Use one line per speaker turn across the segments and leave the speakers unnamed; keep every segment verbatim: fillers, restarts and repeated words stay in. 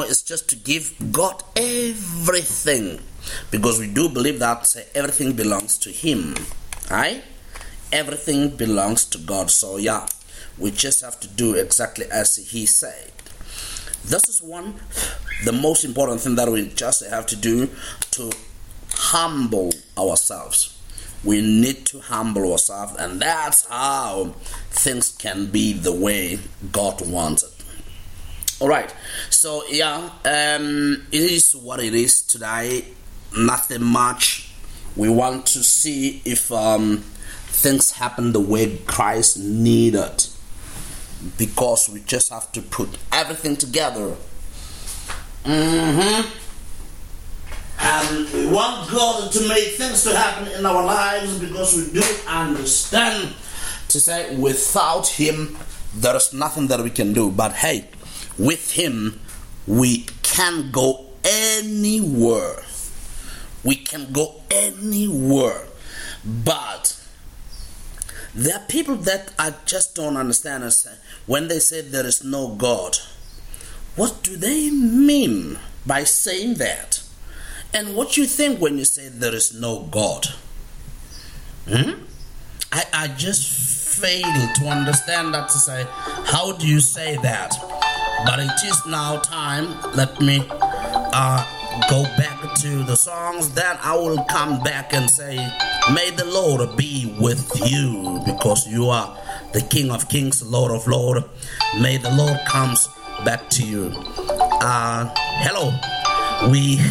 is just to give God everything, because we do believe that everything belongs to Him, right? Everything belongs to God. So yeah, we just have to do exactly as He said. This is one, the most important thing that we just have to do, to humble ourselves. We need to humble ourselves, and that's how things can be the way God wants it. Alright, so yeah, um, it is what it is today. Nothing much. We want to see if um, things happen the way Christ needed, because we just have to put everything together. Mm-hmm. And we want God to make things to happen in our lives, because we do understand to say without Him there is nothing that we can do. But hey, with Him we can go anywhere. We can go anywhere. But there are people that I just don't understand us when they say there is no God. What do they mean by saying that? And what you think when you say there is no God? Hmm? I, I just fail to understand that, to say, how do you say that? But it is now time. Let me uh, go back to the songs. Then I will come back and say, may the Lord be with you, because you are the King of Kings, Lord of Lords. May the Lord comes back to you. Uh, hello. We...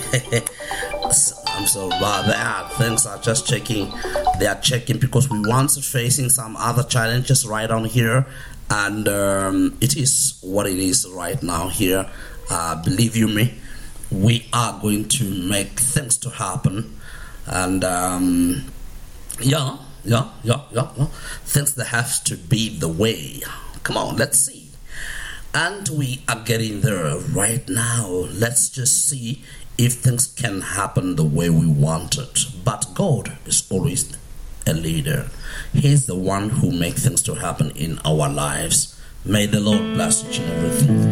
I'm sorry about that. Things are just checking. They are checking because we once facing some other challenges right on here, and um, it is what it is right now here. Uh, believe you me, we are going to make things to happen, and um, yeah, yeah, yeah, yeah, yeah. Things that have to be the way. Come on, let's see. And we are getting there right now. Let's just see if things can happen the way we want it. But God is always a leader. He's the one who makes things to happen in our lives. May the Lord bless each and everything.